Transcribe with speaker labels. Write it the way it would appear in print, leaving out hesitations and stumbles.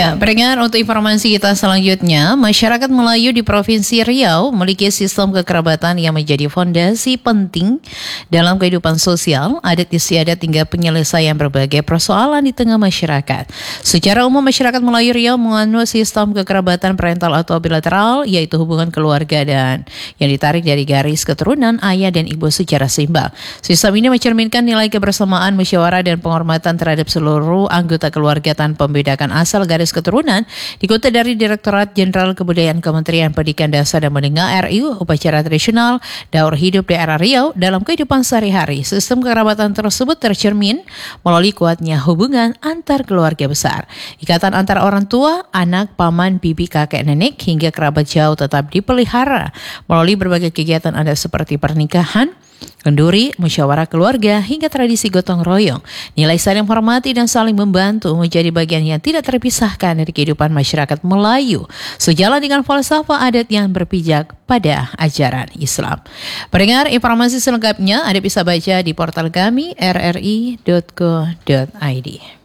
Speaker 1: Ya, pendengar, untuk informasi kita selanjutnya, masyarakat Melayu di Provinsi Riau memiliki sistem kekerabatan yang menjadi fondasi penting dalam kehidupan sosial, adat istiadat hingga penyelesaian berbagai persoalan di tengah masyarakat. Secara umum, masyarakat Melayu Riau menganut sistem kekerabatan parental atau bilateral, yaitu hubungan keluarga dan yang ditarik dari garis keturunan ayah dan ibu secara seimbang. Sistem ini mencerminkan nilai kebersamaan, musyawarah dan penghormatan terhadap seluruh anggota keluarga tanpa membedakan asal garis keturunan. Dikutip dari Direktorat Jenderal Kebudayaan Kementerian Pendidikan Dasar dan Menengah RI, upacara tradisional daur hidup daerah Riau dalam kehidupan sehari-hari. Sistem kekerabatan tersebut tercermin melalui kuatnya hubungan antar keluarga besar. Ikatan antara orang tua, anak, paman, bibi, kakek, nenek hingga kerabat jauh tetap dipelihara melalui berbagai kegiatan adat seperti pernikahan, kenduri, musyawarah keluarga, hingga tradisi gotong royong. Nilai saling menghormati dan saling membantu menjadi bagian yang tidak terpisahkan dari kehidupan masyarakat Melayu, sejalan dengan falsafah adat yang berpijak pada ajaran Islam. Pendengar, informasi selengkapnya Anda bisa baca di portal kami rri.co.id.